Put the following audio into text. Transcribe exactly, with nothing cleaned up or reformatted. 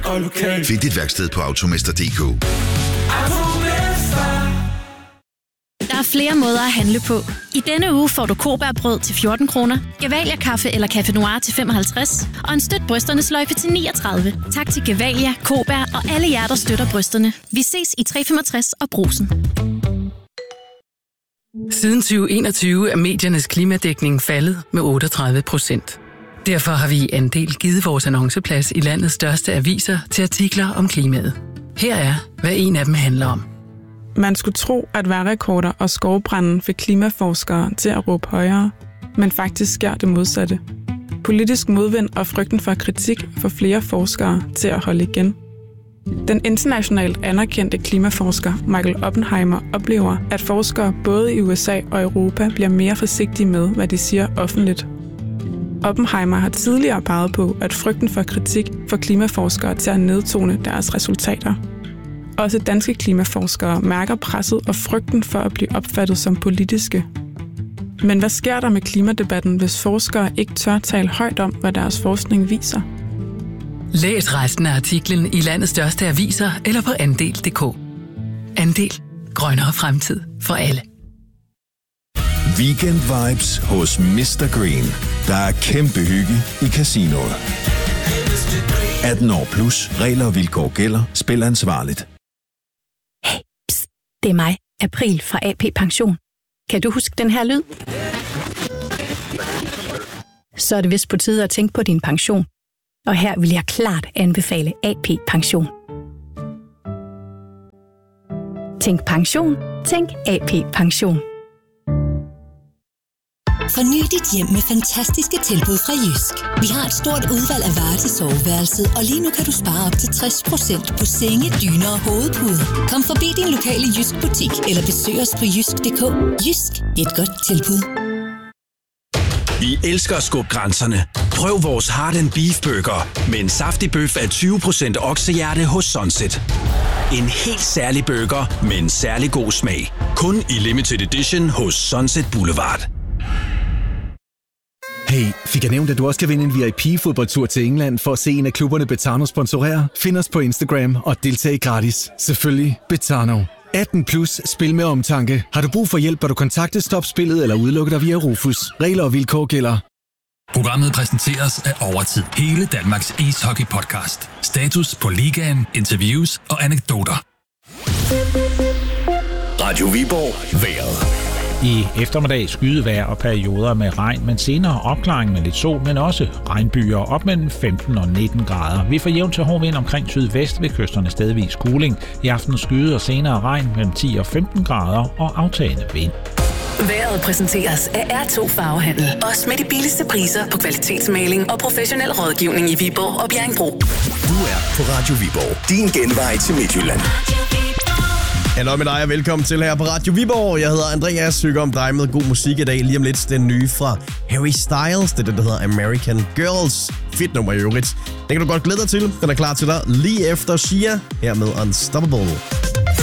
og lokal. Find dit værksted på automester punktum d k. Der er flere måder at handle på. I denne uge får du Kobærbrød til fjorten kroner, Gevalia kaffe eller Café Noir til femoghalvtreds og en støt brysternes sløjfe til niogtredive. Tak til Gevalia, Kobær og alle jer, der støtter brysterne. Vi ses i tre femogtres og Brugsen. Siden tyve enogtyve er mediernes klimadækning faldet med otteogtredive procent. Derfor har vi i Andel givet vores annonceplads i landets største aviser til artikler om klimaet. Her er, hvad en af dem handler om. Man skulle tro, at vejrrekorder og skovbranden fik klimaforskere til at råbe højere, men faktisk sker det modsatte. Politisk modvind og frygten for kritik får flere forskere til at holde igen. Den internationalt anerkendte klimaforsker Michael Oppenheimer oplever, at forskere både i U S A og Europa bliver mere forsigtige med, hvad de siger offentligt. Oppenheimer har tidligere peget på, at frygten for kritik får klimaforskere til at nedtone deres resultater. Også danske klimaforskere mærker presset og frygten for at blive opfattet som politiske. Men hvad sker der med klimadebatten, hvis forskere ikke tør tale højt om, hvad deres forskning viser? Læs resten af artiklen i landets største aviser eller på andel punktum d k. Andel. Grønnere fremtid for alle. Weekend vibes hos mister Green. Der er kæmpe hygge i casinoet. atten år plus. Regler og vilkår gælder. Spil ansvarligt. Hey, pst, det er mig, April fra A P Pension. Kan du huske den her lyd? Så er det vist på tide at tænke på din pension. Og her vil jeg klart anbefale A P Pension. Tænk pension. Tænk A P Pension. Forny dit hjem med fantastiske tilbud fra Jysk. Vi har et stort udvalg af varer til soveværelset, og lige nu kan du spare op til tres procent på senge, dyner og hovedpuder. Kom forbi din lokale Jysk butik eller besøg os på jysk punktum d k. Jysk. Et godt tilbud. Vi elsker at skubbe grænserne. Prøv vores Heart and Beef Burger med en saftig bøf af tyve procent oksehjerte hos Sunset. En helt særlig burger med en særlig god smag. Kun i limited edition hos Sunset Boulevard. Hey, fik jeg nævnt, at du også kan vinde en V I P-fodboldtur til England for at se en af klubberne Betano sponsorere? Find os på Instagram og deltag gratis. Selvfølgelig Betano. atten plus. Spil med omtanke. Har du brug for hjælp, bør du kontakte Stop Spillet eller udelukke dig via Rufus. Regler og vilkår gælder. Programmet præsenteres af Overtid. Hele Danmarks ishockey-podcast. Status på ligaen, interviews og anekdoter. Radio Viborg. Vejret. I eftermiddag skydevejr og perioder med regn, men senere opklaring med lidt sol, men også regnbyer op mellem femten og nitten grader. Vi får jævn til hård vind omkring sydvest ved kysterne stedvis kuling. I aften skyde og senere regn mellem ti og femten grader og aftagende vind. Vejret præsenteres af R to Farvehandel. Også med de billigste priser på kvalitetsmaling og professionel rådgivning i Viborg og Bjerringbro. Du er på Radio Viborg. Din genvej til Midtjylland. Hallo med dig og velkommen til her på Radio Viborg. Jeg hedder Andreas, synger om dig med god musik i dag. Lige om lidt den nye fra Harry Styles. Det er den, der hedder American Girls. Fedt nummer i øvrigt. Den kan du godt glæde dig til. Den er klar til dig lige efter Shia her med Unstoppable.